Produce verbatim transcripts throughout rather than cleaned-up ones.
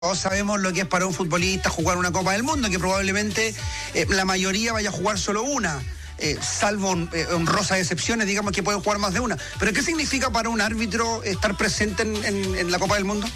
Todos sabemos lo que es para un futbolista jugar una Copa del Mundo, que probablemente eh, la mayoría vaya a jugar solo una, eh, salvo eh, honrosas excepciones, digamos, que pueden jugar más de una. Pero ¿qué significa para un árbitro estar presente en, en, en la Copa del Mundo?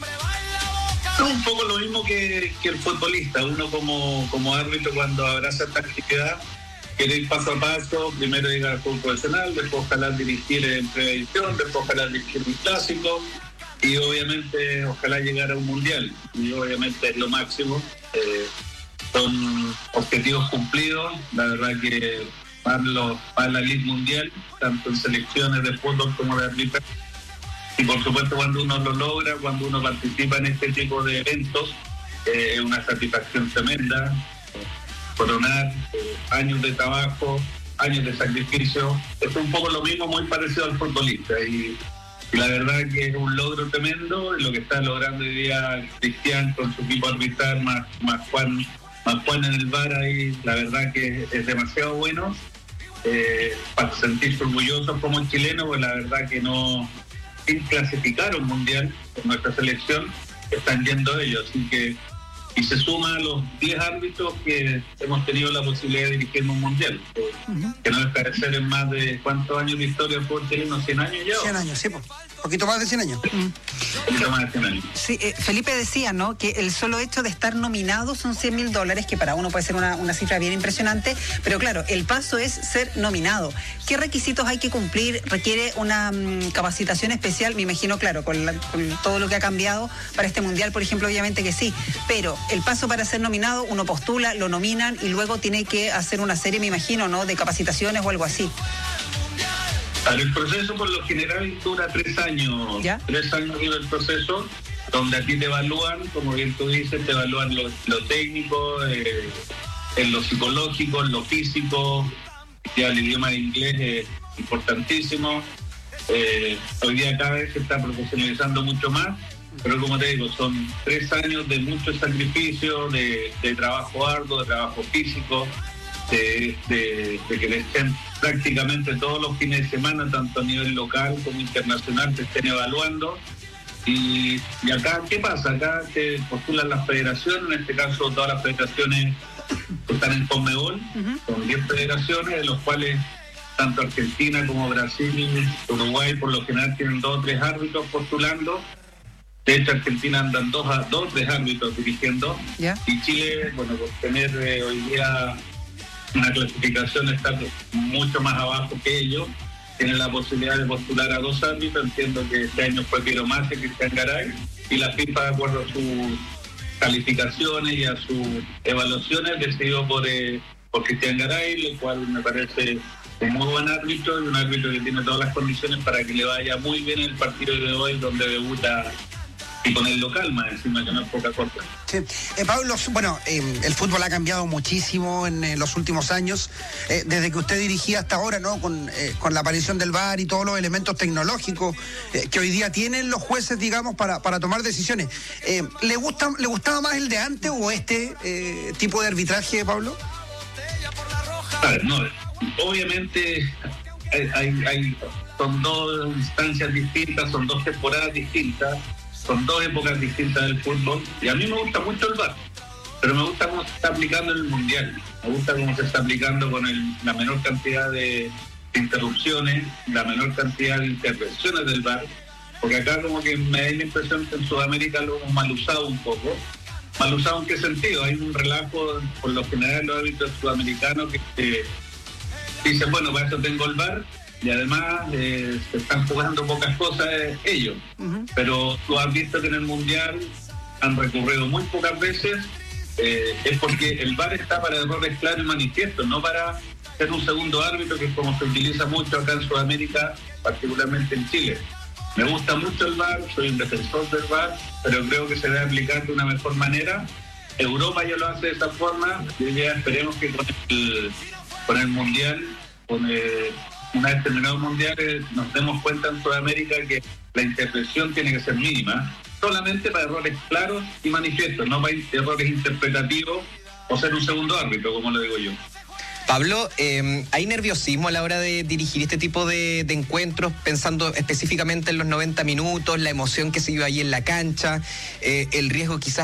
No, un poco lo mismo que, que el futbolista. Uno como, como árbitro, cuando abraza esta actividad, quiere ir paso a paso, primero llegar al fútbol profesional, después ojalá dirigir en previsión, después ojalá dirigir un clásico, y obviamente ojalá llegar a un mundial, y obviamente es lo máximo. Eh, son objetivos cumplidos, la verdad que para, los, para la Liga Mundial, tanto en selecciones de fútbol como de arbitraje, y por supuesto cuando uno lo logra, cuando uno participa en este tipo de eventos, eh, es una satisfacción tremenda. Coronar eh, años de trabajo, años de sacrificio, es un poco lo mismo, muy parecido al futbolista, y Y la verdad que es un logro tremendo lo que está logrando hoy día Cristian con su equipo arbitral, más, más, Juan, más Juan en el V A R ahí. La verdad que es demasiado bueno eh, para sentirse orgullosos como chilenos, pues la verdad que no, sin clasificar un mundial en nuestra selección, están yendo ellos, así que y se suma a los diez árbitros que hemos tenido la posibilidad de dirigir en un mundial, que, uh-huh. que no deja de ser en más de cuántos años de historia del fútbol chileno, cien años ya. cien años, sí, pues. Poquito más de cien años. Un poquito más de cien años. Sí, eh, Felipe decía, ¿no?, que el solo hecho de estar nominado son cien mil dólares, que para uno puede ser una, una cifra bien impresionante, pero claro, el paso es ser nominado. ¿Qué requisitos hay que cumplir? ¿Requiere una um, capacitación especial? Me imagino, claro, con, la, con todo lo que ha cambiado para este mundial, por ejemplo, obviamente que sí, pero el paso para ser nominado, uno postula, lo nominan y luego tiene que hacer una serie, me imagino, ¿no?, de capacitaciones o algo así. El proceso por lo general dura tres años, ¿Ya? tres años dura el proceso, donde a ti te evalúan, como bien tú dices, te evalúan lo, lo técnico, eh, en lo psicológico, en lo físico, ya el idioma de inglés es importantísimo. Eh, hoy día cada vez se está profesionalizando mucho más, pero como te digo, son tres años de mucho sacrificio, de, de trabajo arduo, de trabajo físico, de, de, de que estén prácticamente todos los fines de semana, tanto a nivel local como internacional, te estén evaluando. Y, y acá, ¿qué pasa? Acá te postulan las federaciones, en este caso todas las federaciones que están en Conmebol, uh-huh. Son diez federaciones, de los cuales tanto Argentina como Brasil, Uruguay, por lo general tienen dos o tres árbitros postulando. De hecho, Argentina andan dos a dos, tres árbitros dirigiendo. Yeah. Y Chile, bueno, por tener eh, hoy día una clasificación está mucho más abajo que ellos, tiene la posibilidad de postular a dos árbitros. Entiendo que este año fue Piero Massa y Cristian Garay, y la FIFA, de acuerdo a sus calificaciones y a sus evaluaciones, decidió por, eh, por Cristian Garay, lo cual me parece un muy buen árbitro y un árbitro que tiene todas las condiciones para que le vaya muy bien el partido de hoy, donde debuta y con el local más encima, que no es poca cosa. Sí. Eh, Pablo, bueno, eh, el fútbol ha cambiado muchísimo en eh, los últimos años, eh, desde que usted dirigía hasta ahora, ¿no? Con, eh, con la aparición del V A R y todos los elementos tecnológicos eh, que hoy día tienen los jueces, digamos, para, para tomar decisiones. Eh, ¿le gusta, ¿Le gustaba más el de antes o este eh, tipo de arbitraje, Pablo? A ver, no, obviamente hay, hay, hay, son dos instancias distintas, son dos temporadas distintas, son dos épocas distintas del fútbol, y a mí me gusta mucho el V A R, pero me gusta cómo se está aplicando en el mundial, me gusta cómo se está aplicando con el, la menor cantidad de interrupciones, la menor cantidad de intervenciones del V A R, porque acá como que me da la impresión que en Sudamérica lo hemos mal usado un poco. ¿Mal usado en qué sentido? Hay un relajo, por lo general, los árbitros sudamericanos que eh, dicen, bueno, para eso tengo el V A R, y además eh, se están jugando pocas cosas eh, ellos. Uh-huh. Pero tú has visto que en el Mundial han recurrido muy pocas veces, eh, es porque el V A R está para errores claros y manifiestos, no para ser un segundo árbitro, que es como se utiliza mucho acá en Sudamérica, particularmente en Chile. Me gusta mucho el V A R, soy un defensor del V A R, pero creo que se debe aplicar de una mejor manera. Europa ya lo hace de esa forma, y ya esperemos que con el, con el Mundial, con el, una vez terminado el Mundial, nos demos cuenta en Sudamérica que la intervención tiene que ser mínima, solamente para errores claros y manifiestos, no para errores interpretativos o ser un segundo árbitro, como lo digo yo. Pablo, eh, ¿hay nerviosismo a la hora de dirigir este tipo de, de encuentros, pensando específicamente en los noventa minutos, la emoción que se vive ahí en la cancha, eh, el riesgo quizás